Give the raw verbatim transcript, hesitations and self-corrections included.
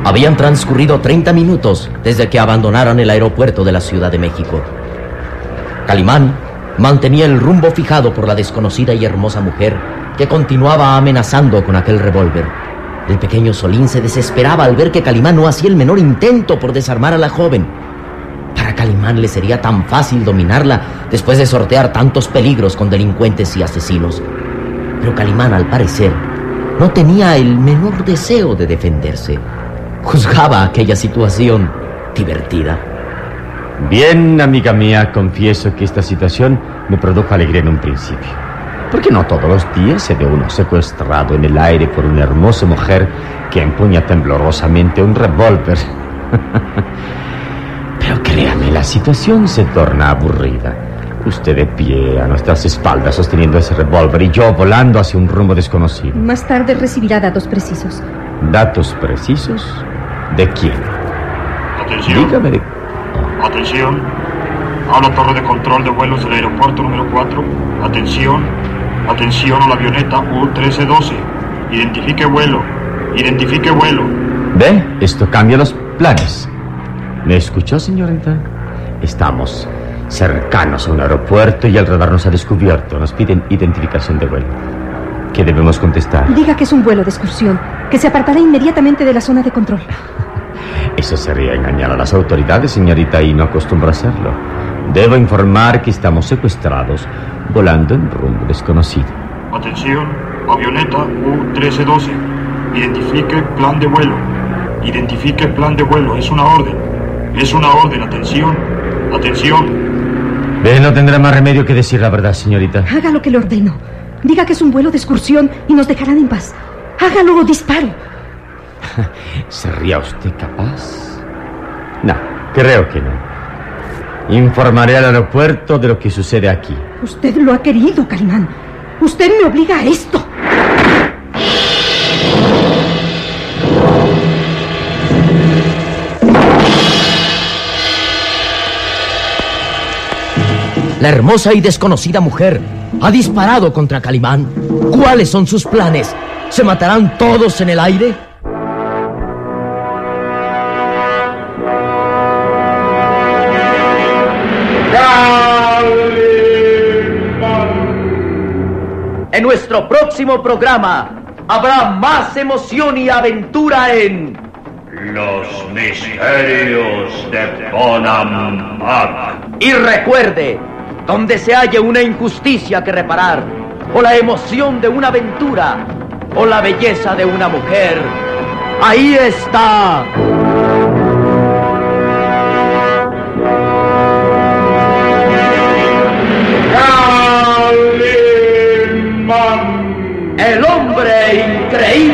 Habían transcurrido treinta minutos desde que abandonaran el aeropuerto de la Ciudad de México. Calimán mantenía el rumbo fijado por la desconocida y hermosa mujer que continuaba amenazando con aquel revólver. El pequeño Solín se desesperaba al ver que Calimán no hacía el menor intento por desarmar a la joven. Para Calimán le sería tan fácil dominarla después de sortear tantos peligros con delincuentes y asesinos. Pero Calimán, al parecer, no tenía el menor deseo de defenderse. Juzgaba aquella situación divertida. Bien, amiga mía, confieso que esta situación me produjo alegría en un principio. Porque no todos los días se ve uno secuestrado en el aire por una hermosa mujer que empuña temblorosamente un revólver. Pero créame, la situación se torna aburrida. Usted de pie a nuestras espaldas sosteniendo ese revólver y yo volando hacia un rumbo desconocido. Más tarde recibirá datos precisos. ¿Datos precisos? ¿De quién? Atención. Dígame de... Oh. Atención. Habla torre de control de vuelos del aeropuerto número cuatro. Atención. Atención a la avioneta U trece doce. Identifique vuelo. Identifique vuelo. ¿Ve? Esto cambia los planes. ¿Me escuchó, señorita? Estamos cercanos a un aeropuerto y el radar nos ha descubierto. Nos piden identificación de vuelo. ¿Qué debemos contestar? Diga que es un vuelo de excursión, que se apartará inmediatamente de la zona de control. Eso sería engañar a las autoridades, señorita, y no acostumbro a hacerlo. Debo informar que estamos secuestrados, volando en rumbo desconocido. Atención, avioneta U trece doce. Identifique plan de vuelo. Identifique plan de vuelo. Es una orden. Es una orden. Atención. Atención. Ve, no tendrá más remedio que decir la verdad, señorita. Haga lo que le ordeno. Diga que es un vuelo de excursión y nos dejarán en paz. Hágalo o disparo. ¿Sería usted capaz? No, creo que no. Informaré al aeropuerto de lo que sucede aquí. Usted lo ha querido, Calimán. Usted me obliga a esto. La hermosa y desconocida mujer ha disparado contra Calimán. ¿Cuáles son sus planes? ¿Se matarán todos en el aire? En nuestro próximo programa habrá más emoción y aventura en Los misterios de Bonampak. Y recuerde, donde se halle una injusticia que reparar, o la emoción de una aventura, o la belleza de una mujer, ahí está el hombre increíble.